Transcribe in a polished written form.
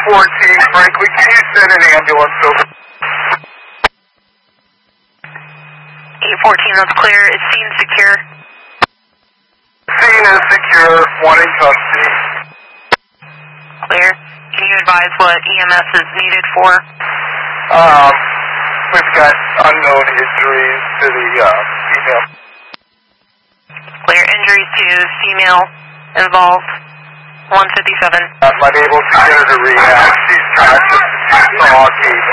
E14, Franklin, can you send an ambulance over? E14, that's clear. Is scene secure? Scene is secure, one in custody. Clear. Can you advise what EMS is needed for? We've got unknown injuries to the female. Clear. Injuries to female involved. 157. I'm unable to get her to rehab. She's conscious. She's talking.